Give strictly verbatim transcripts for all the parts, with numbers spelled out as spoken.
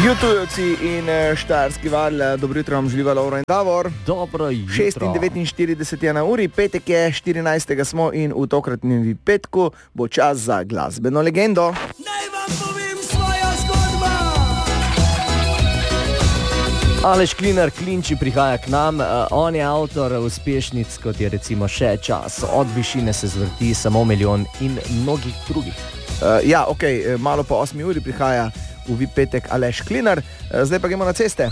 Jutujevci in Štajerski val, dobro jutro vam želiva Lovro in Davor. Dobro jutro. šest devetinštirideset je na uri, petek je, štirinajstega smo in v tokratnem petku bo čas za glasbeno legendo. Naj vam povem svojo zgodbo. Aleš Klinar Klinči prihaja k nam, on je avtor uspešnic, kot je recimo Še čas, Od višine se zvrti, Samo milijon in mnogih drugih. Uh, ja, ok, malo po osmi uri prihaja v V I P petek Aleš Klinar, zdaj pa gremo na ceste.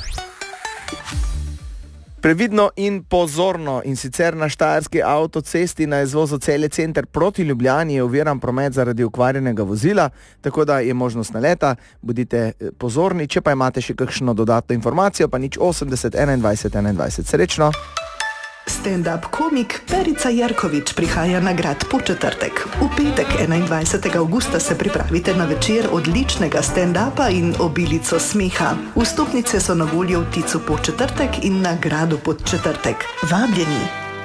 Previdno in pozorno, in sicer na štajerski avtocesti na izvozu Celje center proti Ljubljani je oviran promet zaradi okvarjenega vozila, tako da je možnost naleta, bodite pozorni, če pa imate še kakšno dodatno informacijo, pa nič osemdeset enaindvajset enaindvajset. Srečno! Stand-up komik Perica Jerkovič prihaja na grad Podčetrtek. V petek enaindvajsetega avgusta se pripravite na večer odličnega stand-upa in obilico smeha. Vstopnice so na voljo v Ticu Podčetrtek in na gradu Podčetrtek. Vabljeni!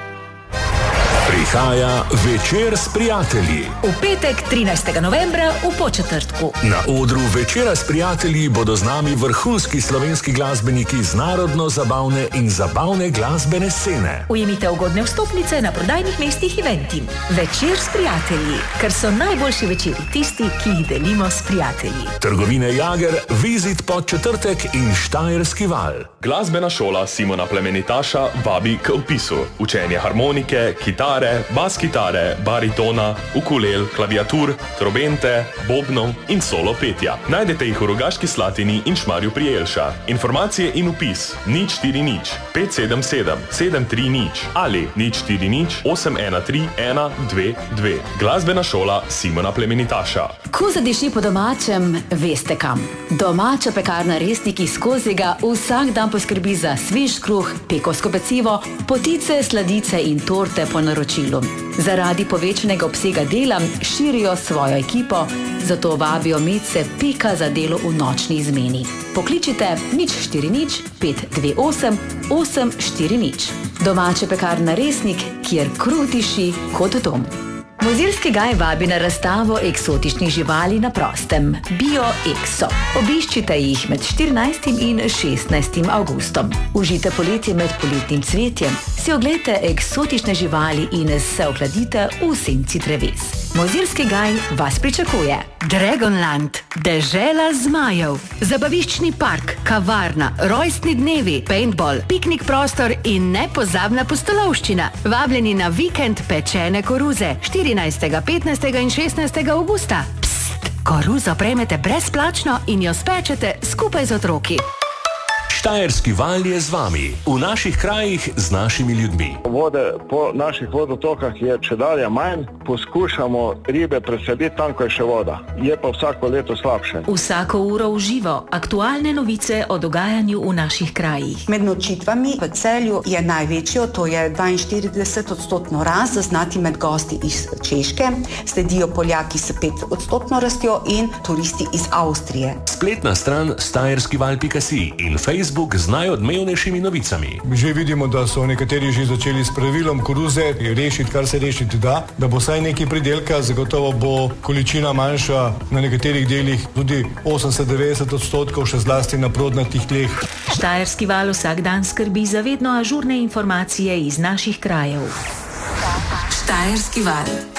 Prihaja Večer s prijatelji. V petek trinajstega novembra v Podčetrtku. Na odru Večera s prijatelji bodo z nami vrhunski slovenski glasbeniki z narodno-zabavne in zabavne glasbene scene. Ujemite ugodne vstopnice na prodajnih mestih Eventim. Večer s prijatelji, ker so najboljši večeri tisti, ki jih delimo s prijatelji. Trgovine Jager, Vizit Podčetrtek in Štajerski val. Glasbena šola Simona Plemenitaša vabi k vpisu. Učenje harmonike, kitare, bas kitare, baritona, ukulel, klaviatur, trobente, bobnov in solo petja. Najdete jih v Rogaški Slatini in Šmarju pri Jelša. Informacije in vpis nič štiri nič pet sedem sedem sedem tri nič ali nič štiri nič osem ena tri ena dve dve. Glasbena šola Simona Plemenitaša. Ko zadiši po domačem, veste kam. Domača pekarna Resnik iz Kozjega vsak dan poskrbi za svež kruh, pekovsko pecivo, potice, sladice in torte po naročilu. Zaradi povečanega obsega dela širijo svojo ekipo, zato vabijo medse Peka za delo v nočni izmeni. Pokličite nič štiri nič pet dve osem osem štiri nič. Domača pekarna Resnik, kjer kruh diši kot dom. Mozirski gaj vabi na razstavo eksotičnih živali na prostem, Bio Exo. Obiščite jih med štirinajstim in šestnajstim avgustom. Užite poletje med poletnim cvetjem, si oglejte eksotične živali in se ohladite v senci dreves. Mozirski gaj vas pričakuje. Dragonland, dežela zmajev, zabaviščni park, kavarna, rojstni dnevi, paintball, piknik prostor in nepozabna pustolovščina. Vabljeni na vikend pečene koruze štirinajstega, petnajstega in šestnajstega avgusta. Pst, koruzo prejmete brezplačno in jo spečete skupaj z otroki. Štajerski val je z vami, v naših krajih z našimi ljudmi. Vode po naših vodotokah je čedalje manj, poskušamo ribe presaditi tam, ko je še voda. Je pa vsako leto slabše. Vsako uro v živo, aktualne novice o dogajanju v naših krajih. Med nočitvami v Celju je največjo, to je dvainštirideset odstotno rast, zaznati med gosti iz Češke, sledijo Poljaki s pet odstotno rastjo in turisti iz Avstrije. Spletna stran štajerskival pika si in Facebook z najodmevnejšimi novicami. Že vidimo, da so nekateri že začeli s pravilom koruze rešiti, kar se rešiti da, da bo vsaj nekaj pridelka, zagotovo bo količina manjša na nekaterih delih, tudi osemdeset do devetdeset odstotkov, še zlasti na prodnatih tleh. Štajerski val vsak dan skrbi za vedno ažurne informacije iz naših krajev. Štajerski val.